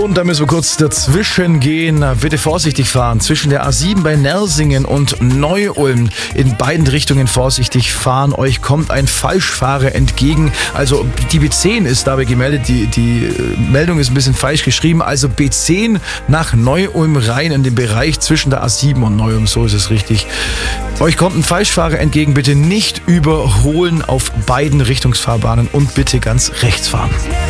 Und da müssen wir kurz dazwischen gehen. Bitte vorsichtig fahren. Zwischen der A7 bei Nersingen und Neu-Ulm in beiden Richtungen vorsichtig fahren. Euch kommt ein Falschfahrer entgegen. Also die B10 ist dabei gemeldet. Die Meldung ist ein bisschen falsch geschrieben. Also B10 nach Neu-Ulm rein in den Bereich zwischen der A7 und Neu-Ulm. So ist es richtig. Euch kommt ein Falschfahrer entgegen. Bitte nicht überholen auf beiden Richtungsfahrbahnen und bitte ganz rechts fahren.